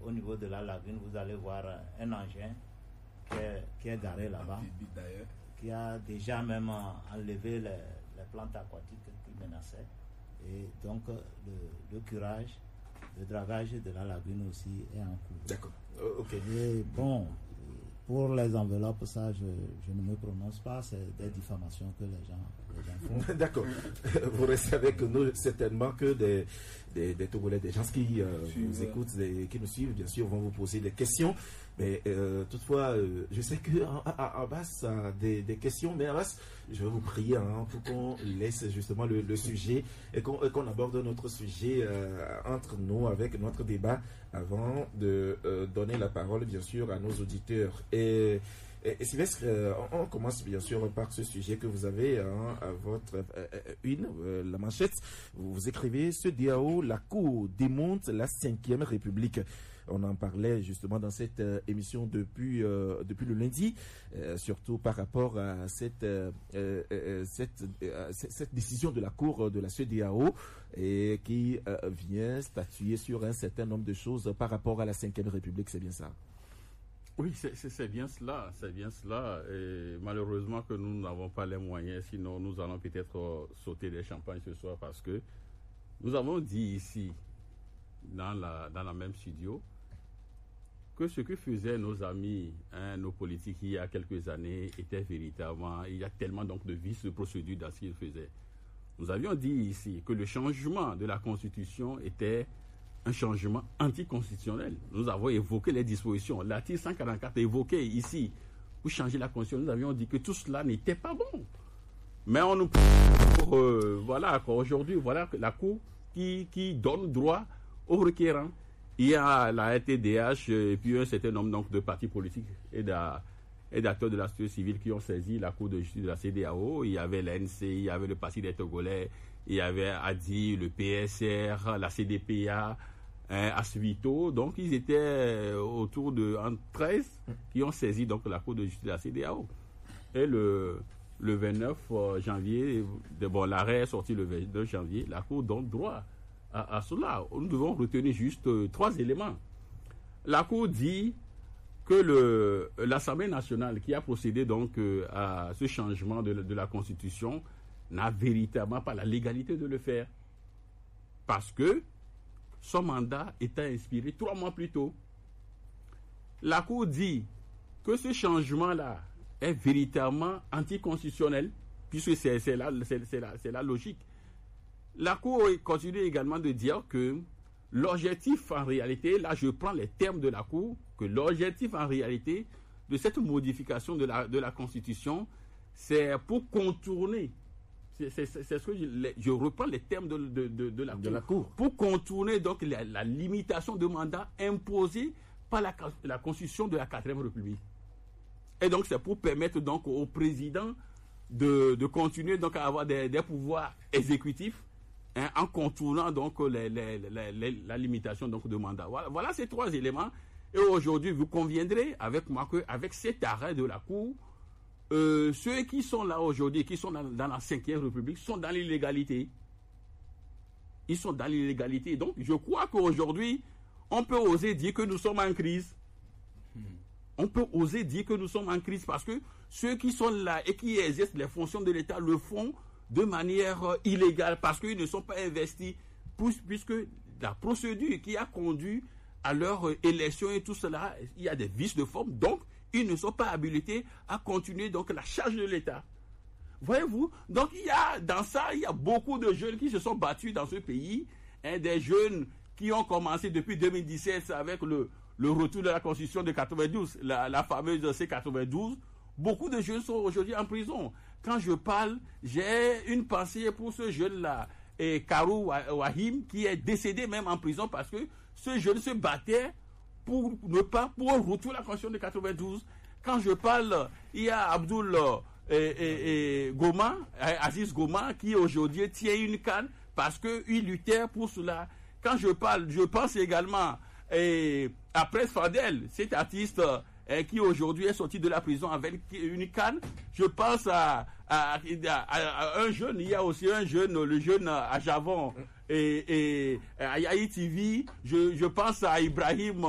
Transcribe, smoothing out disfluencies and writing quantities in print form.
au niveau de la lagune, vous allez voir un engin qui est garé là-bas, qui a déjà même enlevé les plantes aquatiques qui menaçaient. Et donc, le curage, le dragage de la lagune aussi est en cours. D'accord. Ok. Et bon, pour les enveloppes, ça, je ne me prononce pas, c'est des diffamations que les gens font. D'accord. Vous restez avec nous, certainement que des Togolais, des gens qui nous écoutent, qui nous suivent, bien sûr, vont vous poser des questions. Mais toutefois, je sais que Abbas a des questions, mais Abbas, je vais vous prier pour qu'on laisse justement le sujet et qu'on aborde notre sujet entre nous avec notre débat avant de donner la parole, bien sûr, à nos auditeurs. Et Sylvestre, on commence bien sûr par ce sujet que vous avez à votre la manchette. Vous écrivez: ce DAO, la Cour démonte la 5e République. On en parlait justement dans cette émission depuis le lundi, surtout par rapport à cette décision de la Cour de la CEDEAO et qui vient statuer sur un certain nombre de choses par rapport à la 5e République. C'est bien ça? Oui, c'est bien cela, et malheureusement que nous n'avons pas les moyens, sinon nous allons peut-être sauter des champagnes ce soir, parce que nous avons dit ici, dans la même studio, que ce que faisaient nos amis, nos politiques il y a quelques années était véritablement, il y a tellement donc de vices de procédure dans ce qu'ils faisaient. Nous avions dit ici que le changement de la Constitution était un changement anticonstitutionnel. Nous avons évoqué les dispositions. L'article 144 évoqué ici pour changer la Constitution. Nous avions dit que tout cela n'était pas bon. Mais on nous voilà, aujourd'hui, voilà la Cour qui donne droit aux requérants. Il y a la RTDH et puis un certain nombre donc, de partis politiques et d'acteurs de la société civile qui ont saisi la Cour de justice de la CEDEAO. Il y avait l'ANC, il y avait le Parti des Togolais, il y avait ADI, le PSR, la CDPA, Asvito. Donc ils étaient autour de 13 qui ont saisi donc la Cour de justice de la CEDEAO. Et le 29 janvier, l'arrêt est sorti le 22 janvier, la Cour donne droit à cela. Nous devons retenir juste 3 éléments. La Cour dit que l'Assemblée nationale qui a procédé donc à ce changement de la Constitution n'a véritablement pas la légalité de le faire, parce que son mandat était inspiré 3 mois plus tôt. La Cour dit que ce changement-là est véritablement anticonstitutionnel, puisque c'est la logique. La Cour continue également de dire que l'objectif en réalité, là je prends les termes de la Cour, que l'objectif en réalité de cette modification de la Constitution, c'est pour contourner, c'est ce que je reprends les termes de la Cour, pour contourner donc la limitation de mandat imposée par la Constitution de la 4e République. Et donc c'est pour permettre donc au président de continuer donc à avoir des pouvoirs exécutifs, en contournant donc la limitation donc de mandat. Voilà ces 3 éléments. Et aujourd'hui, vous conviendrez avec moi qu'avec cet arrêt de la Cour, ceux qui sont là aujourd'hui, qui sont dans la 5e République, sont dans l'illégalité. Ils sont dans l'illégalité. Donc, je crois qu'aujourd'hui, on peut oser dire que nous sommes en crise. On peut oser dire que nous sommes en crise parce que ceux qui sont là et qui exercent les fonctions de l'État le font de manière illégale parce qu'ils ne sont pas investis, puisque la procédure qui a conduit à leur élection et tout cela, il y a des vices de forme, donc ils ne sont pas habilités à continuer donc la charge de l'État. Voyez-vous, donc il y a beaucoup de jeunes qui se sont battus dans ce pays, des jeunes qui ont commencé depuis 2017 avec le retour de la Constitution de 92, la fameuse C92. Beaucoup de jeunes sont aujourd'hui en prison. Quand je parle, j'ai une pensée pour ce jeune-là, Karou Wahim, qui est décédé même en prison parce que ce jeune se battait pour retour la Constitution de 92. Quand je parle, il y a Abdoul Goma, Aziz Goma, qui aujourd'hui tient une canne parce qu'il luttait pour cela. Quand je parle, je pense également à Prince Fadel, cet artiste qui aujourd'hui est sorti de la prison avec une canne. Je pense à un jeune, il y a aussi un jeune, le jeune à Javon et à Yahi TV. Je pense à Ibrahim